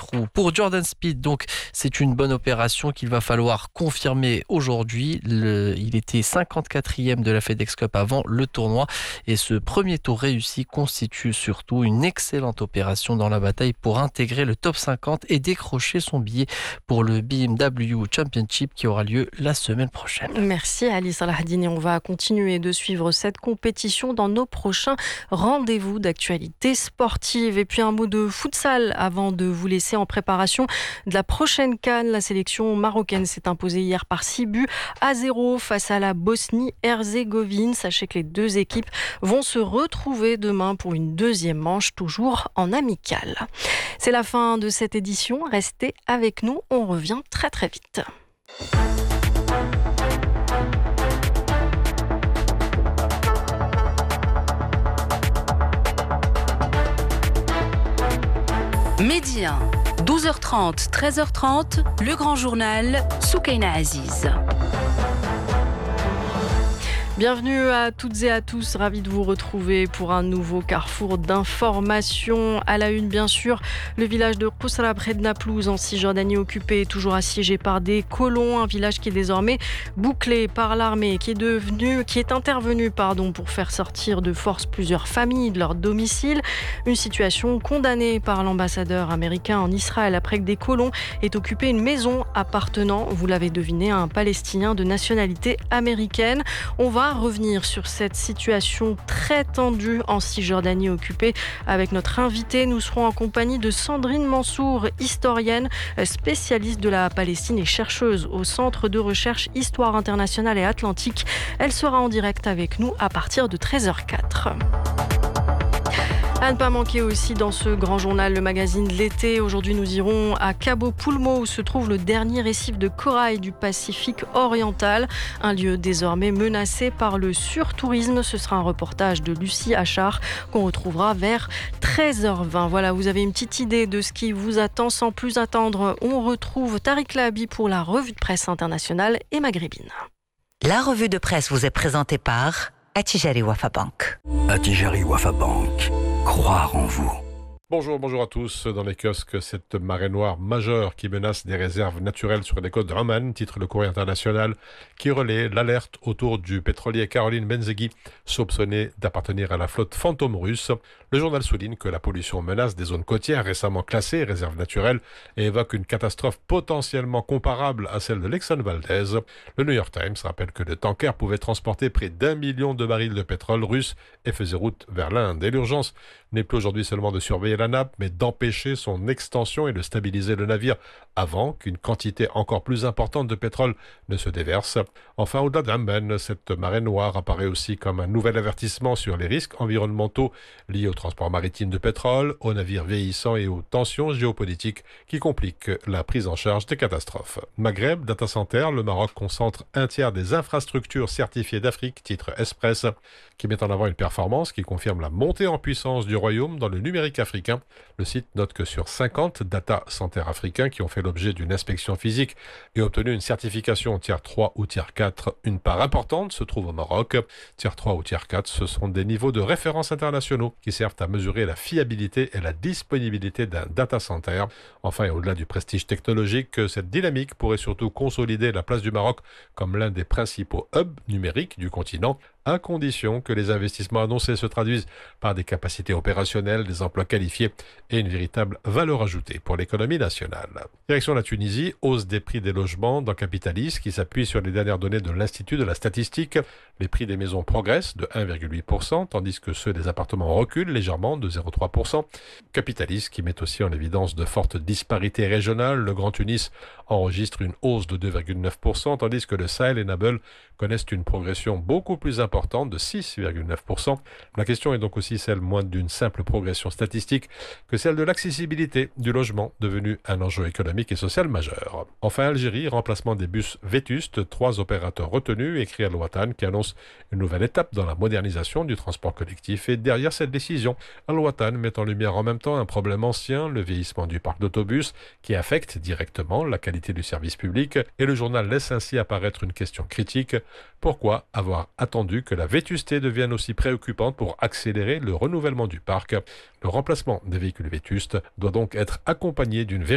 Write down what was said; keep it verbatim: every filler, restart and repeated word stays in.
trous. Pour Jordan Spieth, donc, c'est une bonne opération qu'il va falloir confirmer aujourd'hui. Le, il était cinquante-quatrième de la FedEx Cup avant le tournoi et ce premier tour réussi constitue surtout une excellente opération dans la bataille pour intégrer le top cinquante et décrocher son billet pour le B M W Championship qui aura lieu la semaine prochaine. Merci Ali Salahdine et on va continuer de suivre cette compétition dans nos prochains rendez-vous d'actualité sportive. Et puis un mot de futsal avant de vous laisser en préparation de la prochaine CAN. La sélection marocaine s'est imposée hier par six buts à zéro face à la Bosnie-Herzégovine. Sachez que les deux équipes vont se retrouver demain pour une deuxième manche, toujours en amical. C'est la fin de cette édition. Restez avec nous, on revient très très vite. Midi un, douze heures trente, treize heures trente, le grand journal, Soukaina Aziz. Bienvenue à toutes et à tous, ravi de vous retrouver pour un nouveau carrefour d'informations. À la une, bien sûr, le village de Qusra près de Naplouse en Cisjordanie occupé, toujours assiégé par des colons, un village qui est désormais bouclé par l'armée, qui est devenu, qui est intervenu, pardon, pour faire sortir de force plusieurs familles de leur domicile. Une situation condamnée par l'ambassadeur américain en Israël après que des colons aient occupé une maison appartenant, vous l'avez deviné, à un Palestinien de nationalité américaine. On va revenir sur cette situation très tendue en Cisjordanie occupée avec notre invité. Nous serons en compagnie de Sandrine Mansour, historienne, spécialiste de la Palestine et chercheuse au Centre de recherche Histoire internationale et Atlantique. Elle sera en direct avec nous à partir de treize heures quatre. À ne pas manquer aussi dans ce grand journal, le magazine de l'été. Aujourd'hui, nous irons à Cabo Pulmo où se trouve le dernier récif de corail du Pacifique oriental. Un lieu désormais menacé par le surtourisme. Ce sera un reportage de Lucie Achard qu'on retrouvera vers treize heures vingt. Voilà, vous avez une petite idée de ce qui vous attend. Sans plus attendre, on retrouve Tariq Lahabi pour la revue de presse internationale et maghrébine. La revue de presse vous est présentée par Attijari Wafa Bank. Attijari Wafa Bank. Croire en vous. Bonjour, bonjour à tous. Dans les kiosques, cette marée noire majeure qui menace des réserves naturelles sur les côtes d'Oman, titre le Courrier international, qui relaie l'alerte autour du pétrolier Caroline Benzeghi, soupçonné d'appartenir à la flotte fantôme russe. Le journal souligne que la pollution menace des zones côtières récemment classées réserves naturelles et évoque une catastrophe potentiellement comparable à celle de l'Exxon Valdez. Le New York Times rappelle que le tanker pouvait transporter près d'un million de barils de pétrole russe et faisait route vers l'Inde. Et l'urgence n'est plus aujourd'hui seulement de surveiller la nappe, mais d'empêcher son extension et de stabiliser le navire avant qu'une quantité encore plus importante de pétrole ne se déverse. Enfin, au-delà d'Amman, cette marée noire apparaît aussi comme un nouvel avertissement sur les risques environnementaux liés au transport maritime de pétrole, aux navires vieillissants et aux tensions géopolitiques qui compliquent la prise en charge des catastrophes. Maghreb, Data Center, le Maroc concentre un tiers des infrastructures certifiées d'Afrique, titre Express, qui met en avant une performance qui confirme la montée en puissance du royaume dans le numérique africain. Le site note que sur cinquante data centers africains qui ont fait l'objet d'une inspection physique et obtenu une certification tier trois ou tier quatre, une part importante se trouve au Maroc. Tier trois ou tier quatre, ce sont des niveaux de référence internationaux qui servent à mesurer la fiabilité et la disponibilité d'un data center. Enfin, et au-delà du prestige technologique, cette dynamique pourrait surtout consolider la place du Maroc comme l'un des principaux hubs numériques du continent, à condition que les investissements annoncés se traduisent par des capacités opérationnelles, des emplois qualifiés et une véritable valeur ajoutée pour l'économie nationale. Direction la Tunisie, hausse des prix des logements dans Capitalis qui s'appuie sur les dernières données de l'Institut de la statistique. Les prix des maisons progressent de un virgule huit pour cent, tandis que ceux des appartements reculent légèrement de zéro virgule trois pour cent. Capitalis qui met aussi en évidence de fortes disparités régionales. Le Grand Tunis enregistre une hausse de deux virgule neuf pour cent, tandis que le Sahel et Nabeul connaissent une progression beaucoup plus importante de six virgule neuf pour cent. La question est donc aussi celle moins d'une simple progression statistique que celle de l'accessibilité du logement, devenu un enjeu économique et social majeur. Enfin, Algérie, remplacement des bus vétustes, trois opérateurs retenus, écrit Al Watan, qui annonce une nouvelle étape dans la modernisation du transport collectif. Et derrière cette décision, Al Watan met en lumière en même temps un problème ancien, le vieillissement du parc d'autobus, qui affecte directement la qualité du service public. Et le journal laisse ainsi apparaître une question critique. Pourquoi avoir attendu que la vétusté devienne aussi préoccupante pour accélérer le renouvellement du parc? Le remplacement des véhicules vétustes doit donc être accompagné d'une véritable